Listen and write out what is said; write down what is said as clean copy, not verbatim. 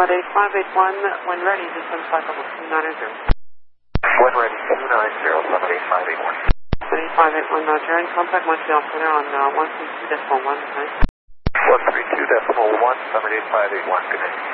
78581, when ready, descend flight level 290. When ready, 290, 78581. 78581, Roger, and contact Montreal Center on 132.1, tonight. 132.1, 78581, good night.